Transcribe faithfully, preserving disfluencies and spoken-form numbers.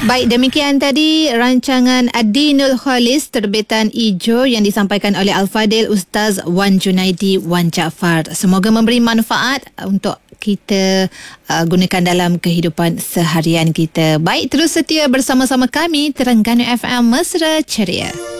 Baik, demikian tadi rancangan Adinul Khalis terbitan Ijo yang disampaikan oleh Al-Fadil Ustaz Wan Junaidi Wan Jaafar. Semoga memberi manfaat untuk kita uh, gunakan dalam kehidupan seharian kita. Baik, terus setia bersama-sama kami Terengganu F M Mesra Ceria.